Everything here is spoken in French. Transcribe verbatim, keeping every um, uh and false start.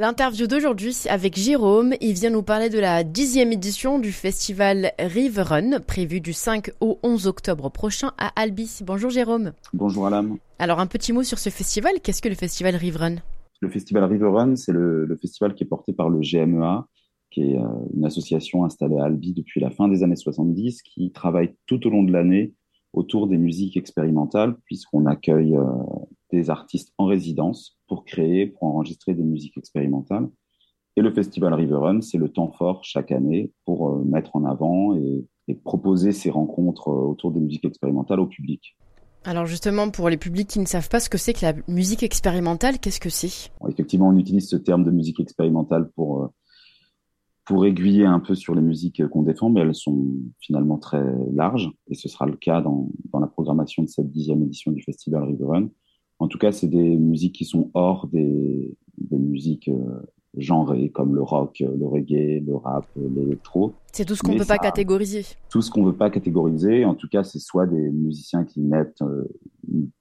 L'interview d'aujourd'hui avec Jérôme, il vient nous parler de la dixième édition du festival River Run, prévu du cinq au onze octobre prochain à Albi. Bonjour Jérôme. Bonjour Alam. Alors un petit mot sur ce festival, qu'est-ce que le festival River Run ? Le festival River Run, c'est le, le festival qui est porté par le G M E A, qui est euh, une association installée à Albi depuis la fin des années soixante-dix, qui travaille tout au long de l'année autour des musiques expérimentales, puisqu'on accueille euh, des artistes en résidence pour créer, pour enregistrer des musiques expérimentales. Et le festival River Run, c'est le temps fort chaque année pour euh, mettre en avant et, et proposer ces rencontres euh, autour des musiques expérimentales au public. Alors justement, pour les publics qui ne savent pas ce que c'est que la musique expérimentale, qu'est-ce que c'est ? Bon, effectivement, on utilise ce terme de musique expérimentale pour, euh, pour aiguiller un peu sur les musiques qu'on défend, mais elles sont finalement très larges, et ce sera le cas dans, dans la programmation de cette dixième édition du festival River Run. En tout cas, c'est des musiques qui sont hors des, des musiques euh, genrées, comme le rock, le reggae, le rap, l'électro. C'est tout ce qu'on Mais ne peut ça, pas catégoriser. tout ce qu'on ne veut pas catégoriser, en tout cas, c'est soit des musiciens qui mettent euh, une